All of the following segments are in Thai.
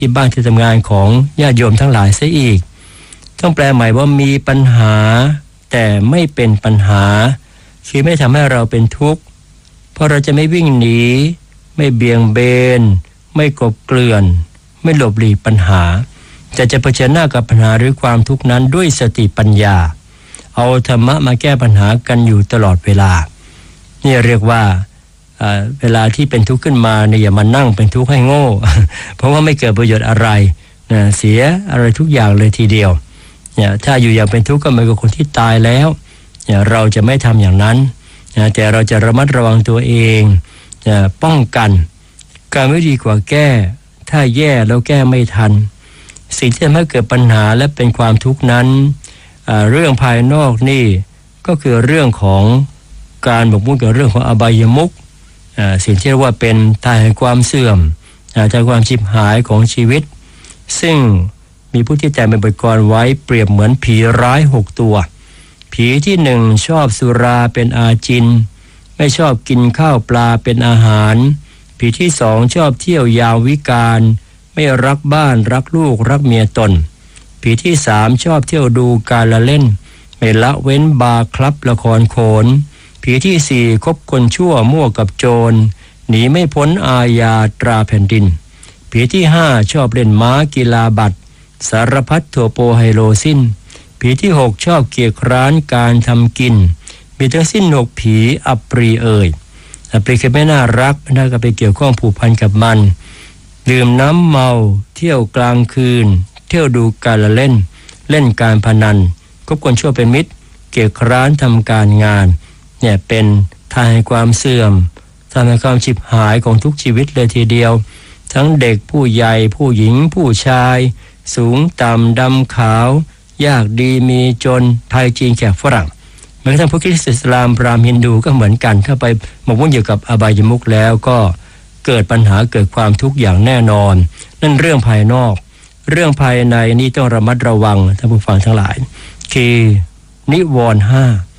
ที่บ้านที่ทำงานของญาติโยมทั้งหลายเสียอีกต้องแปลใหม่ว่ามีปัญหาแต่ไม่เป็นปัญหาคือไม่ทำให้เราเป็นทุกข์เพราะเราจะไม่วิ่งหนีไม่เบี่ยงเบนไม่กลบเกลื่อนไม่หลบหลีกปัญหาแต่จะเผชิญหน้ากับปัญหาหรือความทุกข์นั้นด้วยสติปัญญาเอาธรรมะมาแก้ปัญหากันอยู่ตลอดเวลานี่เรียกว่าเวลาที่เป็นทุกข์ขึ้นมาเนี่ยอย่ามานั่งเป็นทุกข์ให้โง่ เพราะว่าไม่เกิดประโยชน์อะไรเสียอะไรทุกอย่างเลยทีเดียวเนี่ยถ้าอยู่อย่างเป็นทุกข์ก็เหมือนกับคนที่ตายแล้วเนี่ยเราจะไม่ทำอย่างนั้นแต่เราจะระมัดระวังตัวเองป้องกันการไม่ดีกว่าแก้ถ้าแย่แล้วแก้ไม่ทันสิ่งที่ทำให้เกิดปัญหาและเป็นความทุกข์นั้นเรื่องภายนอกนี่ก็คือเรื่องของการหมกมุ่นกับเรื่องของอบายมุขสิ่งที่เรียกว่าเป็นทางแห่งความเสื่อมจากความชิบหายของชีวิตซึ่งมีผู้ที่แต่งเป็นบทกลอนไว้เปรียบเหมือนผีร้าย6ตัวผีที่1ชอบสุราเป็นอาจินไม่ชอบกินข้าวปลาเป็นอาหารผีที่2ชอบเที่ยวยามวิกาลไม่รักบ้านรักลูกรักเมียตนผีที่3ชอบเที่ยวดูการละเล่นไม่ละเว้นบาร์คลับละครโขนผีที่4คบคนชั่วมั่วกับโจรหนีไม่พ้นอาญาตราแผ่นดินผีที่5ชอบเล่นม้ากีฬาบัตรสารพัดทั่วโปไฮโลสิ้นผีที่6ชอบเกียจคร้านการทำกินมีทั้งสิ้น6ผีอัปรีเอ่ยอัปรีคือไม่น่ารักไม่น่าก็ไปเกี่ยวข้องผูกพันกับมันดื่มน้ำเมาเที่ยวกลางคืนเที่ยวดูการละเล่นเล่นการพนันคบคนชั่วเป็นมิตรเกียจคร้านทำการงานเนี่ยเป็นทางแห่งความเสื่อมทางแห่งความฉิบหายของทุกชีวิตเลยทีเดียวทั้งเด็กผู้ใหญ่ผู้หญิงผู้ชายสูงต่ำดำขาวยากดีมีจนไทยจีนแขกฝรั่งแม้กระทั่งพวกคริสต์อิสลามพราหมณ์ฮินดูก็เหมือนกันเข้าไปหมกมุ่นอยู่กับอบายมุขแล้วก็เกิดปัญหาเกิดความทุกข์อย่างแน่นอนนั่นเรื่องภายนอกเรื่องภายในนี่ต้องระมัดระวังท่านผู้ฟังทั้งหลายคือนิวรณ์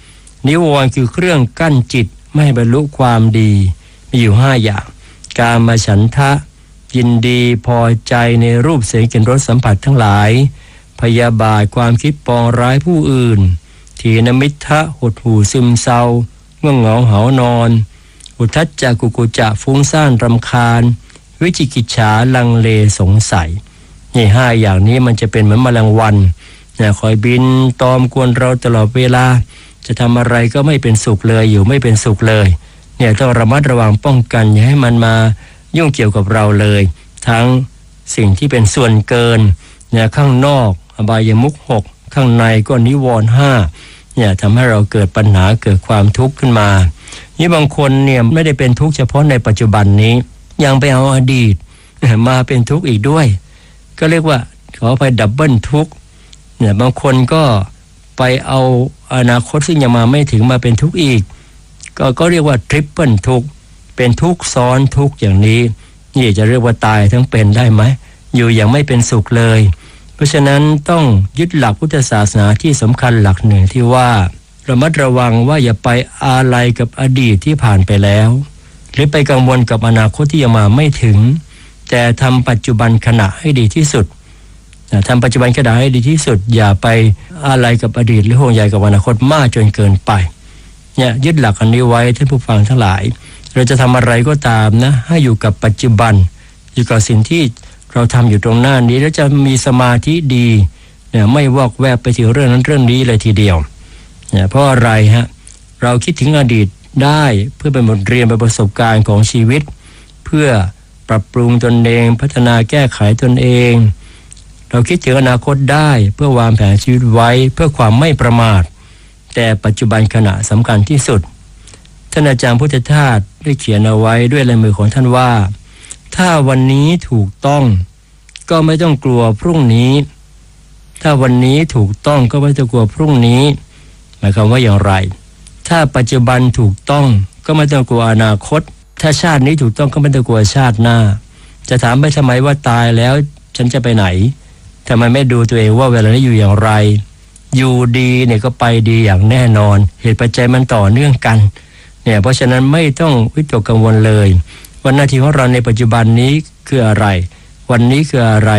5นิวรณ์คือเครื่องกั้นจิตไม่ให้บรรลุความดีมีอยู่5อย่างกามฉันทะยินดีพอใจในรูปเสียงกลิ่นรสสัมผัสทั้งหลายพยาบาทความคิดปองร้ายผู้อื่นถีนมิทธะหดหู่ซึมเศร้าง่วงเหงาหานอนอุทธัจจะกุกุจะฟุ้งซ่านรำคาญวิจิกิจฉาลังเลสงสัยนี่5อย่างนี้มันจะเป็นเหมือนแมลงวันคอยบินตอมกวนเราตลอดเวลาจะทำอะไรก็ไม่เป็นสุขเลยอยู่ไม่เป็นสุขเลยเนี่ยต้องระมัดระวังป้องกันอย่าให้มันมายุ่งเกี่ยวกับเราเลยทั้งสิ่งที่เป็นส่วนเกินเนี่ยข้างนอกอบายมุข6ข้างในก็นิวรณ์5เนี่ยทำให้เราเกิดปัญหาเกิดความทุกข์ขึ้นมานี่บางคนเนี่ยไม่ได้เป็นทุกข์เฉพาะในปัจจุบันนี้ยังไปเอาอดีตมาเป็นทุกข์อีกด้วยก็เรียกว่าขอไปดับเบิลทุกข์เนี่ยบางคนก็ไปเอาอนาคตซึ่งยังมาไม่ถึงมาเป็นทุกข์อีกก็เรียกว่าทริปเปิลทุกข์เป็นทุกข์ซ้อนทุกข์อย่างนี้นี่จะเรียกว่าตายทั้งเป็นได้ไหมอยู่อย่างไม่เป็นสุขเลยเพราะฉะนั้นต้องยึดหลักพุทธศาสนาที่สำคัญหลักหนึ่งที่ว่าระมัดระวังว่าอย่าไปอาลัยกับอดีตที่ผ่านไปแล้วหรือไปกังวลกับอนาคตที่ยังมาไม่ถึงแต่ทำปัจจุบันขณะให้ดีที่สุดทำปัจจุบันขณะให้ดีที่สุดอย่าไปอาลัยกับอดีตหรือห่วงใยกับอนาคตมากจนเกินไปเนี่ยยึดหลักอันนี้ไว้ท่านผู้ฟังทั้งหลายเราจะทำอะไรก็ตามนะให้อยู่กับปัจจุบันอยู่กับสิ่งที่เราทำอยู่ตรงหน้านี้แล้วจะมีสมาธิดีเนี่ยไม่วอกแวกไปถึงเรื่องนั้นเรื่องนี้เลยทีเดียวเนี่ยเพราะอะไรฮะเราคิดถึงอดีตได้เพื่อเป็นบทเรียนเป็นประสบการณ์ของชีวิตเพื่อปรับปรุงตนเองพัฒนาแก้ไขตนเองเราคิดถึงอนาคตได้เพื่อวางแผนชีวิตไว้เพื่อความไม่ประมาทแต่ปัจจุบันขณะสำคัญที่สุดท่านอาจารย์พุทธทาสได้เขียนเอาไว้ด้วยลายมือของท่านว่าถ้าวันนี้ถูกต้องก็ไม่ต้องกลัวพรุ่งนี้ถ้าวันนี้ถูกต้องก็ไม่ต้องกลัวพรุ่งนี้หมายความว่าอย่างไรถ้าปัจจุบันถูกต้องก็ไม่ต้องกลัวอนาคตถ้าชาตินี้ถูกต้องก็ไม่ต้องกลัวชาติหน้าจะถามไปทำไมว่าตายแล้วฉันจะไปไหนทำไมไม่ดูตัวเองว่าเวลานี้อยู่อย่างไรอยู่ดีเนี่ยก็ไปดีอย่างแน่นอนเหตุปัจจัยมันต่อเนื่องกันเนี่ยเพราะฉะนั้นไม่ต้องวิตกกังวลเลยว่าหน้าที่ของเราในปัจจุบันนี้คืออะไรวันนี้คืออะไร